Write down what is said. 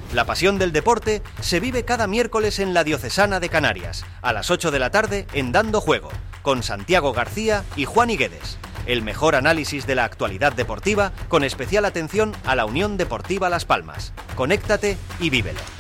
La pasión del deporte se vive cada miércoles en la Diocesana de Canarias, a las 8 de la tarde en Dando Juego, con Santiago García y Juan Higuedes. El mejor análisis de la actualidad deportiva, con especial atención a la Unión Deportiva Las Palmas. Conéctate y vívelo.